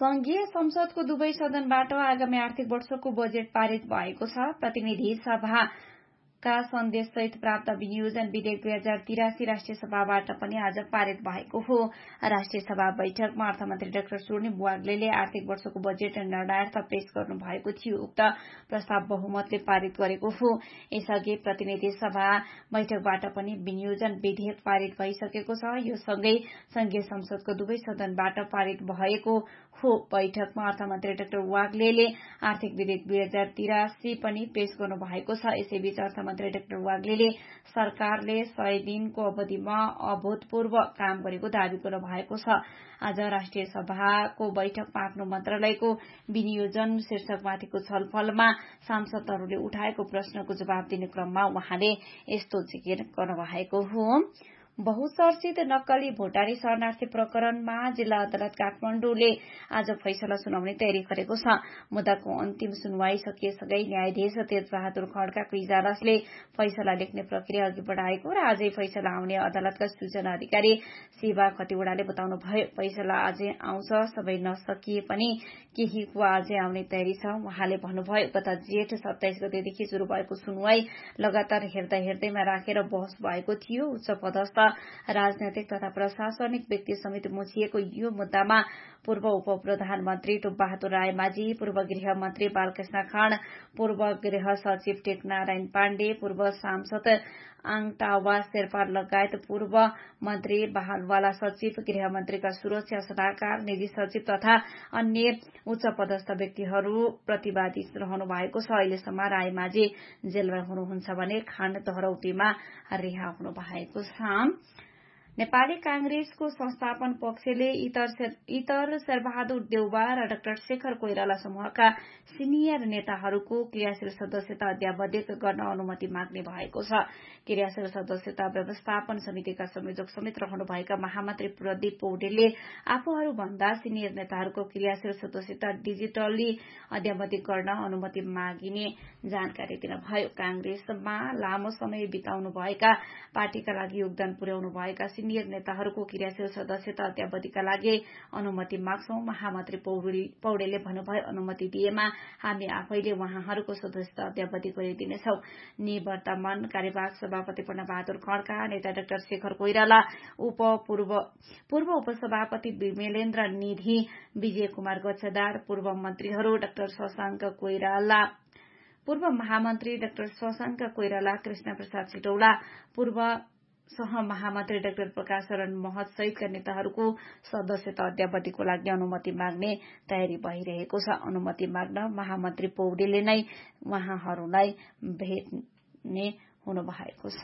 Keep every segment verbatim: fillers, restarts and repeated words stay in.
संघीय संसदको दुवै सदनबाट आगामी आर्थिक वर्षको बजेट पारित भएको छ। प्रतिनिधि सभा का सन्देशसहित प्राप्त विनियोजन विधेयक दुई हजार तिरासी राष्ट्रिय सभाबाट पनि आज पारित भएको हो। राष्ट्रिय सभा बैठकमा अर्थमन्त्री डाक्टर स्वर्णिम वाग्लेले आर्थिक वर्षको बजेट निर्णयार्थ पेश गर्नु भएको थियो। उक्त प्रस्ताव बहुमतले पारित गरेको हो। यसअघि प्रतिनिधि सभा बैठकबाट पनि विनियोजन विधेयक पारित भइसकेको छ। यो सँगै संघीय संसदको दुवै सदनबाट पारित भएको हो। बैठकमा अर्थमन्त्री डाक्टर वाग्लेले आर्थिक विधेयक दुई हजार तिरासी पनि पेश गर्नु भएको छ। यसैबीच अर्थमन्त्री डाक्टर वाग्लेले सरकारले सय दिनको अवधिमा अभूतपूर्व काम गरेको दावी गर्नु भएको छ। आज राष्ट्रिय सभाको बैठकमा आफ्नो मन्त्रालयको विनियोजन शीर्षकमाथिको छलफलमा सांसदहरूले उठाएको प्रश्नको जवाब दिने क्रममा उहाँले यस्तो जिकिर गर्नुभएको हो। बहुचर्चित नक्कली भुटानी शरणार्थी प्रकरणमा जिल्ला अदालत काठमाडौँले आज फैसला सुनाउने तयारी गरेको छ। मुद्दाको अन्तिम सुनवाई सकिएसँगै न्यायाधीश तेजबहादुर खड्काको इजलासले फैसला लेख्ने प्रक्रिया अघि बढ़ाएको र आजै फैसला आउने अदालतका सूचना अधिकारी शिवा खतिवड़ाले बताउनुभयो। फैसला आजै आउँछ, सबै नसकिए पनि केहीको आजै आउने तयारी छ। उहाँले भन्नुभयो, गत जेठ सत्ताइस गतेदेखि शुरू भएको सुनवाई लगातार हेर्दा हेर्दैमा राखेर बहस भएको थियो। उच्च पदस्थ राजनैतिक तथा प्रशासनिक व्यक्ति समेत मुछिएको यो मुद्दामा पूर्व उप प्रधानमन्त्री टोपबहादुर रायमाझी, पूर्व गृह मन्त्री बालकृष्ण खाँड, पूर्व गृह सचिव टेकनारायण पाण्डे, पूर्व सांसद आङटावा शेर्पा लगायत पूर्व मन्त्री बहालवाला सचिव, गृहमन्त्रीका सुरक्षा सल्लाहकार, निजी सचिव तथा अन्य उच्च पदस्थ व्यक्तिहरू प्रतिवादी रहनु भएको छ। अहिलेसम्म रायमाझी जेलमा हुनुहुन्छ भने खाँड दहरौटीमा रिहा हुनु भएको छ। नेपाली कांग्रेसको संस्थापन पक्षले इतर शेरबहादुर देउवा र डाक्टर शेखर कोइराला समूहका सिनियर नेताहरूको क्रियाशील सदस्यता अध्यावधिक गर्न अनुमति माग्ने भएको छ। क्रियाशील सदस्यता व्यवस्थापन समितिका संयोजक समेत रहनुभएका महामन्त्री प्रदीप पौडेलले आफूहरूभन्दा सिनियर नेताहरूको क्रियाशील सदस्यता डिजिटली अध्यावधिक गर्न अनुमति मागिने जानकारी दिनुभयो। कांग्रेसमा लामो समय बिताउनुभएका, पार्टीका लागि योगदान पुर्याउनुभएका सिनियर नेताहरूको क्रियाशील सदस्यता अध्यावधिका लागि अनुमति माग्छौं, महामन्त्री पौडेलले भन्नुभयो। अनुमति दिएमा हामी आफैले उहाँहरूको सदस्यता अध्यावधि गरिदिनेछौं। निवर्तमान कार्यवाहक सभापति पूर्णबहादुर खड्का, नेता डाक्टर शेखर कोइराला, उप पूर्व पूर्व उपसभापति विमलेन्द्र निधि, विजय कुमार गच्छदार, पूर्व मन्त्रीहरू डाक्टर शशाङ्क कोइराला, पूर्व महामन्त्री डाक्टर शशाङ्क कोइराला, कृष्ण प्रसाद सिटौला, पूर्व सह महामन्त्री डाक्टर प्रकाश शरण महत सहितका नेताहरूको सदस्यता अध्यावधिको लागि अनुमति माग्ने तयारी भइरहेको छ। अनुमति माग्न महामन्त्री पौडेलले नै उहाँहरूलाई भेट्ने हुनु भएको छ।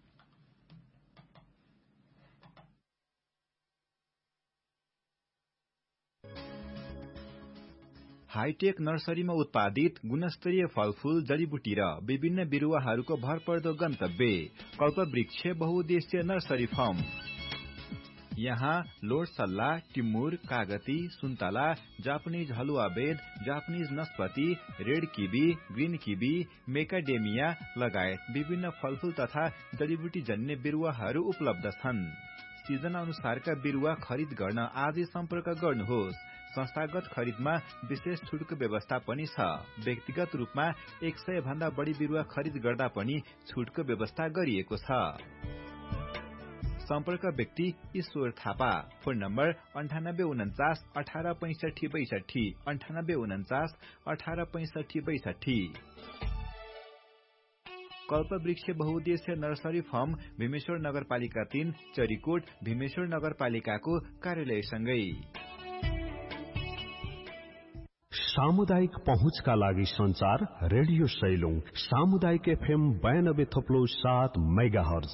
हाईटेक नर्सरीमा उत्पादित गुणस्तरीय फलफूल, जडीबुटी र विभिन्न बिरुवाहरूको भरपर्दो गन्तव्य कल्पवृक्ष बहुउद्देश्य नर्सरी फार्म। यहाँ लोडसल्ला, टिमुर, कागती, सुन्तला, जापानिज हलुवा bed, Japanese नस्पति, red kiwi, green kiwi, मेकाडेमिया लगायत विभिन्न फलफूल तथा जडीबुटी जन्य बिरुवाहरू उपलब्ध छन्। सिजन अनुसारका बिरुवा खरिद गर्न आजै सम्पर्क गर्नुहोस्। संस्थागत खरिदमा विशेष छुटको व्यवस्था पनि छ। व्यक्तिगत रूपमा एक सय भन्दा बढी बिरुवा खरिद गर्दा पनि छुटको व्यवस्था गरिएको छ। सम्पर्क व्यक्ति ईश्वर थापा। फोन नम्बर अन्ठानब्बे उन्चास अठार पैंसठी बैसठी अन्ठानब्बे उन्चास अठार पैंसठी बैसठी। कल्पवृक्ष बहुउद्देश्य नर्सरी फार्म भीमेश्वर नगरपालिका तीन, चरीकोट, भीमेश्वर नगरपालिकाको कार्यालयसँगै। सामुदायिक पहुँचका लागि संचार रेडियो सैलुङ सामुदायिक एफएम बयानब्बे थप्लो सात मेगाहर्ज।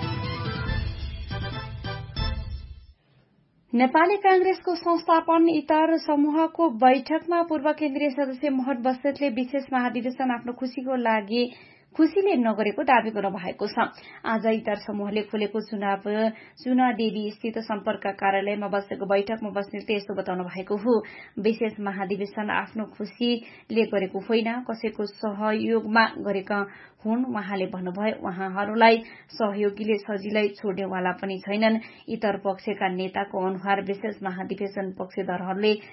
नेपाली कांग्रेसको संस्थापन इतर समूहको बैठकमा पूर्व केन्द्रीय सदस्य मोहन बस्नेतले विशेष महाधिवेशन आफ्नो खुशीको लागि खुशीले नगरेको दावी गर्नु भएको छ। आज इतर समूहले खोलेको चुनाव चुनादेवी स्थित सम्पर्क कार्यालयमा बसेको बैठकमा बस्नेतले यस्तो बताउनु भएको हो। विशेष महाधिवेशन आफ्नो खुशीले गरेको होइन, कसैको सहयोगमा गरेका हुन्। उहाँले भन्नुभयो, उहाँहरूलाई सहयोगीले सजिलै छोड्नेवाला पनि छैनन्। इतर पक्षका नेताको अनुहार विशेष महाधिवेशन पक्षधरहरूले